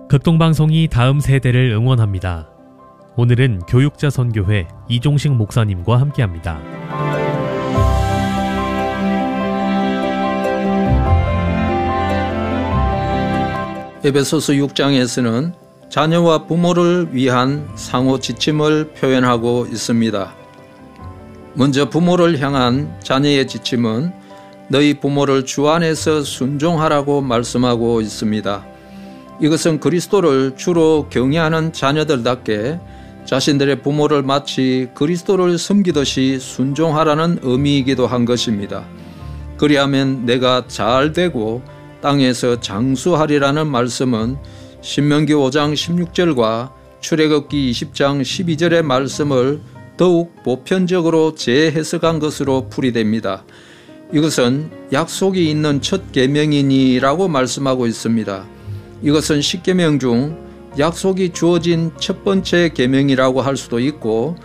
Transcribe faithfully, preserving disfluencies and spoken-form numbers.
극동방송이 다음 세대를 응원합니다. 오늘은 교육자선교회 이종식 목사님과 함께합니다. 에베소서 육 장에서는 자녀와 부모를 위한 상호 지침을 표현하고 있습니다. 먼저 부모를 향한 자녀의 지침은 너희 부모를 주 안에서 순종하라고 말씀하고 있습니다. 이것은 그리스도를 주로 경외하는 자녀들답게 자신들의 부모를 마치 그리스도를 섬기듯이 순종하라는 의미이기도 한 것입니다. 그리하면 내가 잘 되고 땅에서 장수하리라는 말씀은 신명기 오 장 십육 절과 출애굽기 이십 장 십이 절의 말씀을 더욱 보편적으로 재해석한 것으로 풀이됩니다. 이것은 약속이 있는 첫 계명이니라고 말씀하고 있습니다. 이것은 십 계명 중 약속이 주어진 첫 번째 계명이라고 할 수도 있고